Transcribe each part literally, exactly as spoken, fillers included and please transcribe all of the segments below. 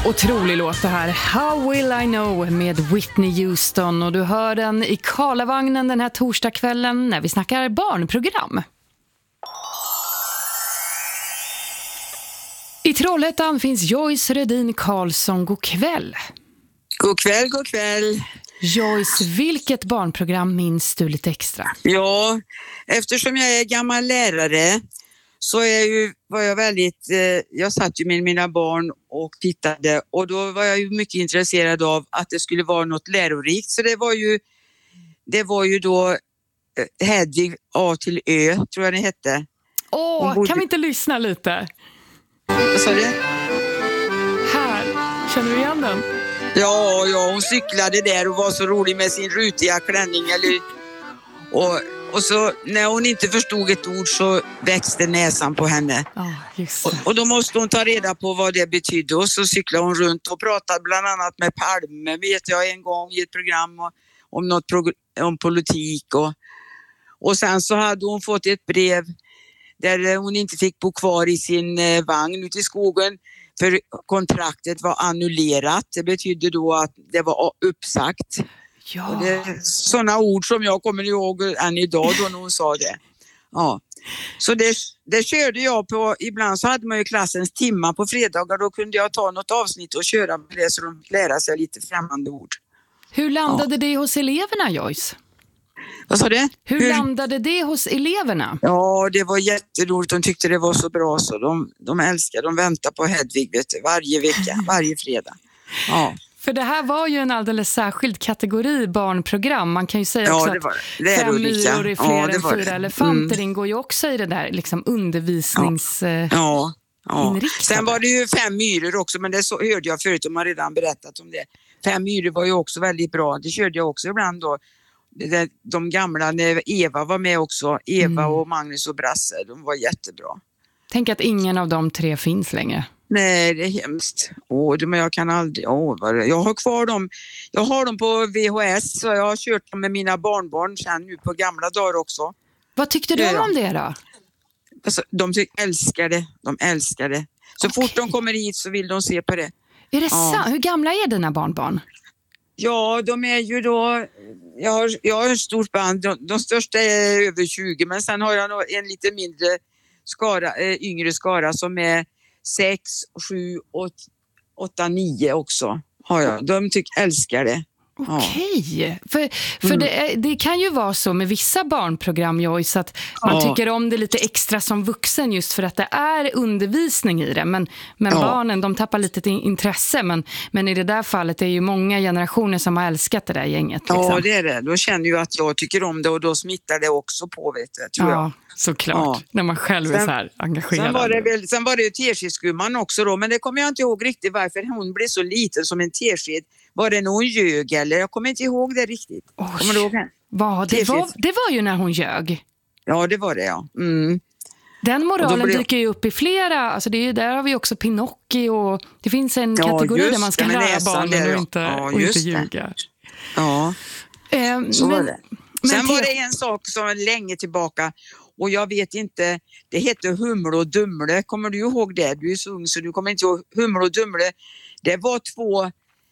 Otrolig låt det här. How Will I Know med Whitney Houston. Och du hör den i Karlavagnen den här torsdagskvällen när vi snackar barnprogram. I Trollhättan finns Joyce Redin Karlsson. God kväll. God kväll, god kväll. Joyce, vilket barnprogram minns du lite extra? Ja, eftersom jag är gammal lärare så är ju, var jag väldigt, eh, jag satt ju med mina barn och tittade och då var jag ju mycket intresserad av att det skulle vara något lärorikt. Så det var ju, det var ju då eh, Hedvig A till Ö, tror jag det hette. Åh, bodde... kan vi inte lyssna lite? Vad sa du? Här, känner du igen den? Ja, ja, hon cyklade där och var så rolig med sin rutiga klänning. Eller, och, och så när hon inte förstod ett ord så växte näsan på henne. Oh, just och, och då måste hon ta reda på vad det betydde. Och så cyklade hon runt och pratade bland annat med Palme, vet jag, en gång i ett program och, om något prog- om politik. Och, och sen så hade hon fått ett brev där hon inte fick bo kvar i sin eh, vagn ute i skogen. För kontraktet var annullerat. Det betydde då att det var uppsagt. Ja. Och det är sådana ord som jag kommer ihåg än idag då när hon sa det. Ja. Så det, det körde jag på. Ibland så hade man ju klassens timmar på fredagar. Då kunde jag ta något avsnitt och köra med det så de fick lära sig lite främmande ord. Hur landade ja. det hos eleverna, Joyce? Vad sa du? Hur, Hur landade det hos eleverna? Ja, det var jätteroligt. De tyckte det var så bra så de, de älskar. De väntar på Hedvig, vet du, varje vecka, varje fredag. Ja. För det här var ju en alldeles särskild kategori barnprogram. Man kan ju säga också ja, det var, det att fem myror är fler ja, än fyra elefanter mm. ingår ju också i det där liksom undervisnings... Ja. Ja. Ja. Inriktade. Sen var det ju fem myror också, men det så, hörde jag förut, de har redan berättat om det. Fem myror var ju också väldigt bra. Det körde jag också ibland då. De gamla, när Eva var med också, Eva mm. och Magnus och Brasse, de var jättebra. Tänk att ingen av de tre finns längre. Nej, det är hemskt. Åh, men jag kan aldrig, åh, jag har kvar dem, jag har dem på V H S så jag har kört dem med mina barnbarn sen nu på gamla dagar också. Vad tyckte du ja. om det då? Alltså, de älskar det, de älskar det. Så okay. fort de kommer hit så vill de se på det. Är det ja. sant? Hur gamla är dina barnbarn? Ja, de är ju då, jag har, jag har ett stort band, de, de största är över tjugo, men sen har jag en lite mindre skara, äh, yngre skara som är sex, sju, åtta, nio också. Har jag. De tycker älskar det. Okej, okay. för, för mm. det, det kan ju vara så med vissa barnprogram, Joyce, att man ja. tycker om det lite extra som vuxen just för att det är undervisning i det. Men, men ja. barnen, de tappar lite intresse. Men, men i det där fallet är ju många generationer som har älskat det där gänget. Liksom. Ja, det är det. Då känner ju att jag tycker om det och då smittar det också på, vet du, tror ja, jag. Såklart. Ja. När man själv sen, är så här engagerad. Sen var det, väl, sen var det ju teskedsgumman också då, men det kommer jag inte ihåg riktigt varför hon blev så liten som en tesked. Var det någon ljög eller? Jag kommer inte ihåg det riktigt. Oj, kommer du ihåg henne? Vad? Det, var, det var ju när hon ljög. Ja, det var det, ja. Mm. Den moralen blev... dyker ju upp i flera, alltså det är, där har vi också Pinocchio och det finns en ja, kategori där man ska lära barnen där, och inte, ja, och inte ljuga. Ja, eh, så men, var det. Men Sen till... var det en sak som var länge tillbaka och jag vet inte, det hette Humle och Dumle, kommer du ihåg det? Du är så ung så du kommer inte ihåg Humle och Dumle. Det var två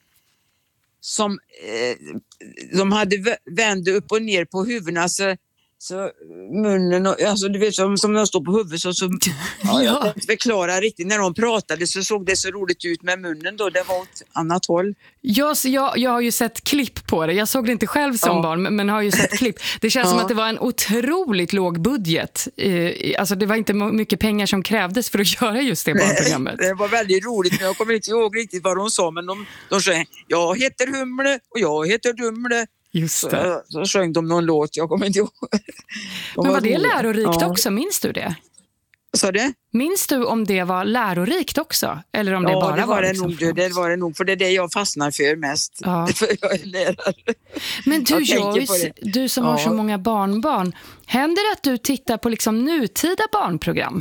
som eh, de hade vände upp och ner på huvudena så, så munnen och, alltså du vet som, som de står på huvudet så, så ja, jag kan inte förklara riktigt när de pratade så såg det så roligt ut med munnen då, det var åt annat håll. Jag, jag, jag har ju sett klipp på det, jag såg det inte själv som ja. barn men, men har ju sett klipp. Det känns ja. som att det var en otroligt låg budget, eh, alltså det var inte mycket pengar som krävdes för att göra just det barnprogrammet. Nej, det var väldigt roligt men jag kommer inte ihåg riktigt vad de sa men de, de sa jag heter Humle och jag heter Dumle. Just det. Så, så sjöng de någon låt, jag kommer inte ihåg. De men var, var det lärorikt ja. också, minns du det? Så det? Minns du om det var lärorikt också? Eller om det ja, bara det var, var det liksom nog, det var det nog, för det är det jag fastnar för mest. Ja. För jag är lärare. Men du Joyce, du som ja. har så många barnbarn, händer det att du tittar på liksom nutida barnprogram?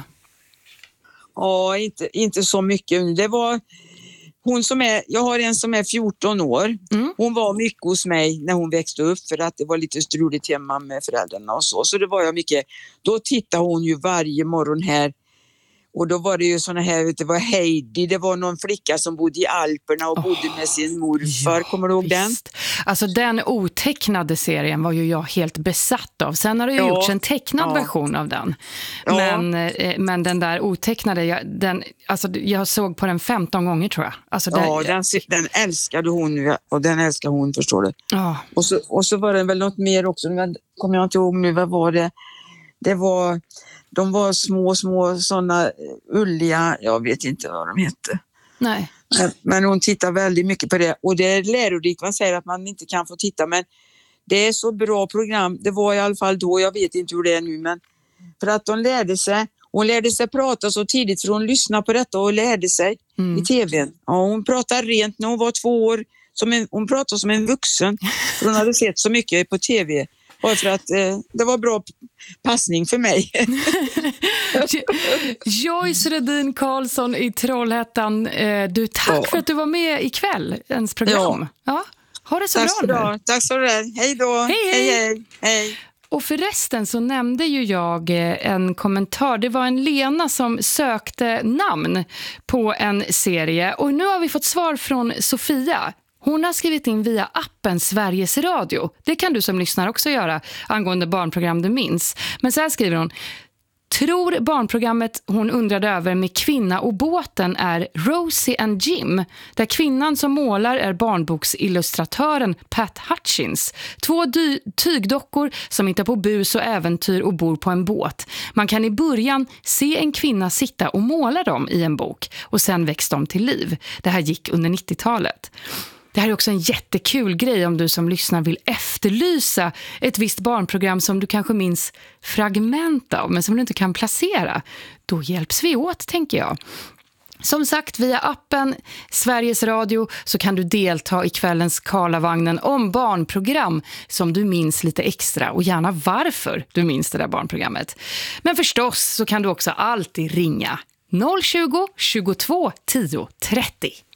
Ja, inte, inte så mycket. Det var hon som är, jag har en som är fjorton år. Mm. Hon var mycket hos mig när hon växte upp för att det var lite struligt hemma med föräldrarna och så. Så det var jag mycket. Då tittade hon ju varje morgon här. Och då var det ju såna här, det var Heidi, det var någon flicka som bodde i Alperna och oh, bodde med sin morfar. Ja, kommer du ihåg visst. den? Alltså den otecknade serien var ju jag helt besatt av. Sen har det ju ja, gjorts en tecknad ja. version av den. Ja. Men, eh, men den där otecknade, jag, den, alltså, jag såg på den femton gånger tror jag. Alltså, ja, den, den, den älskade hon och den älskar hon, förstår du. Ja. Och, så, och så var det väl något mer också, men kommer jag inte ihåg nu, vad var det? Det var... De var små, små sådana ulliga, jag vet inte vad de hette. Nej. Men hon tittar väldigt mycket på det. Och det är lärorikt, man säger att man inte kan få titta. Men det är så bra program. Det var i alla fall då, jag vet inte hur det är nu. Men för att de lärde sig, hon lärde sig prata så tidigt för hon lyssnade på detta och lärde sig mm. i tvn. Ja, hon pratade rent när hon var två år. Som en, hon pratade som en vuxen. För hon hade sett så mycket på tv. Bara för att eh, det var bra passning för mig. Joyce Redin Karlsson i Trollhättan. Eh, du, tack ja. för att du var med ikväll, ens program. Ja. Ja. Ha det så tack bra nu. Tack så mycket. Hej då. Hej, hej. hej, hej. hej. Och förresten så nämnde ju jag en kommentar. Det var en Lena som sökte namn på en serie. Och nu har vi fått svar från Sofia. Hon har skrivit in via appen Sveriges Radio. Det kan du som lyssnar också göra angående barnprogram du minns. Men så här skriver hon. Tror barnprogrammet hon undrade över med Kvinna och båten är Rosie and Jim, där kvinnan som målar är barnboksillustratören Pat Hutchins. Två dy- tygdockor som hittar på bus och äventyr och bor på en båt. Man kan i början se en kvinna sitta och måla dem i en bok och sen väcks de till liv. Det här gick under nittiotalet. Det här är också en jättekul grej om du som lyssnar vill efterlysa ett visst barnprogram som du kanske minns fragment av men som du inte kan placera. Då hjälps vi åt, tänker jag. Som sagt, via appen Sveriges Radio så kan du delta i kvällens Karlavagnen om barnprogram som du minns lite extra och gärna varför du minns det där barnprogrammet. Men förstås så kan du också alltid ringa noll tjugo, tjugotvå, tio, trettio.